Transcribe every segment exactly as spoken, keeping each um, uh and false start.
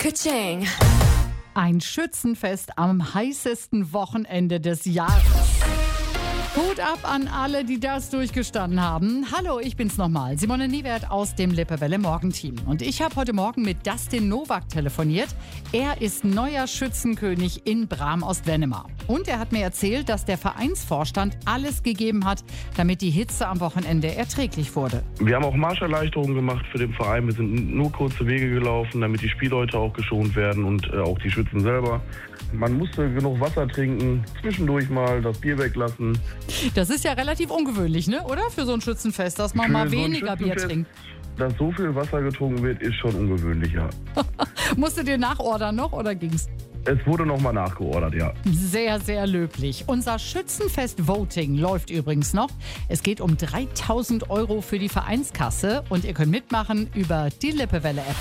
Ka-ching. Ein Schützenfest am heißesten Wochenende des Jahres. Hut ab an alle, die das durchgestanden haben. Hallo, ich bin's nochmal, Simone Niewert aus dem Lippewelle Morgenteam. Und ich habe heute Morgen mit Dustin Nowak telefoniert. Er ist neuer Schützenkönig in Bram-Ostwennemar. Und er hat mir erzählt, dass der Vereinsvorstand alles gegeben hat, damit die Hitze am Wochenende erträglich wurde. Wir haben auch Marscherleichterungen gemacht für den Verein. Wir sind nur kurze Wege gelaufen, damit die Spielleute auch geschont werden und äh, auch die Schützen selber. Man musste genug Wasser trinken, zwischendurch mal das Bier weglassen. Das ist ja relativ ungewöhnlich, ne? Oder? Für so ein Schützenfest, dass man Für mal so ein weniger Bier trinkt. Dass so viel Wasser getrunken wird, ist schon ungewöhnlich, ja. Musstet ihr nachordern noch oder ging's? Es wurde nochmal nachgeordert, ja. Sehr, sehr löblich. Unser Schützenfest-Voting läuft übrigens noch. Es geht um dreitausend Euro für die Vereinskasse und ihr könnt mitmachen über die Lippewelle-App.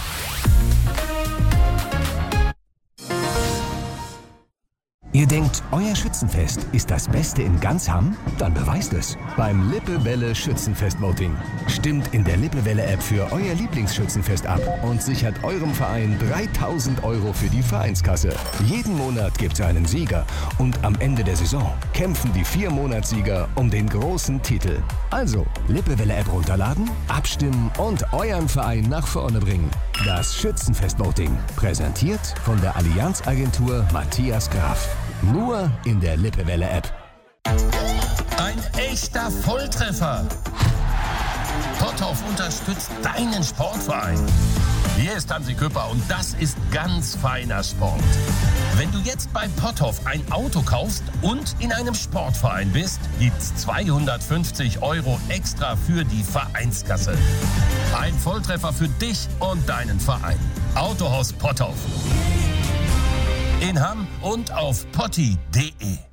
Ihr denkt, euer Schützenfest ist das Beste in ganz Hamm? Dann beweist es beim Lippewelle Schützenfest-Voting. Stimmt in der Lippewelle-App für euer Lieblingsschützenfest ab und sichert eurem Verein dreitausend Euro für die Vereinskasse. Jeden Monat gibt's einen Sieger und am Ende der Saison kämpfen die vier Monatssieger um den großen Titel. Also, Lippewelle-App runterladen, abstimmen und euren Verein nach vorne bringen. Das Schützenfest-Voting, präsentiert von der Allianz-Agentur Matthias Graf. Nur in der Lippewelle-App. Ein echter Volltreffer. Potthoff unterstützt deinen Sportverein. Hier ist Hansi Küpper und das ist ganz feiner Sport. Wenn du jetzt bei Potthoff ein Auto kaufst und in einem Sportverein bist, gibt's zweihundertfünfzig Euro extra für die Vereinskasse. Ein Volltreffer für dich und deinen Verein. Autohaus Potthoff. In Hamm und auf potti punkt de.